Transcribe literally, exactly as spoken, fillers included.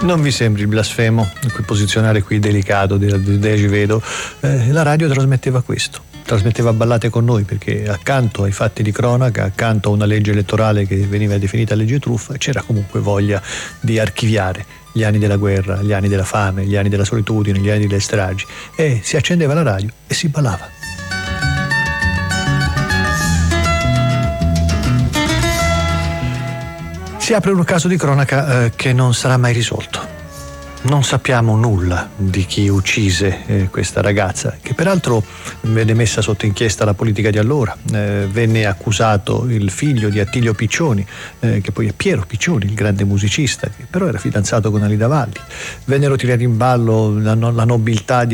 Non vi sembri blasfemo qui posizionare qui delicato di Decivedo? Eh, la radio trasmetteva questo, trasmetteva ballate con noi, perché accanto ai fatti di cronaca, accanto a una legge elettorale che veniva definita legge truffa, c'era comunque voglia di archiviare gli anni della guerra, gli anni della fame, gli anni della solitudine, gli anni delle stragi, e si accendeva la radio e si ballava. Si apre un caso di cronaca eh, che non sarà mai risolto. Non sappiamo nulla di chi uccise eh, questa ragazza, che peraltro venne messa sotto inchiesta la politica di allora. Eh, venne accusato il figlio di Attilio Piccioni, eh, che poi è Piero Piccioni, il grande musicista, che però era fidanzato con Alida Valli. Vennero tirati in ballo la, la nobiltà di